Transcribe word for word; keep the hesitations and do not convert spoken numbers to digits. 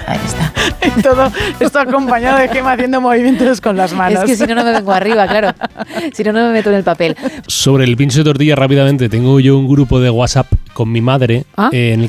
Ahí está. Y todo esto acompañado de Gemma haciendo movimientos con las manos. Es que si no, no me vengo arriba, claro. Si no, no me meto en el papel. Sobre el pincho de tortilla, rápidamente, tengo yo un grupo de WhatsApp con mi madre, ¿Ah? eh, en el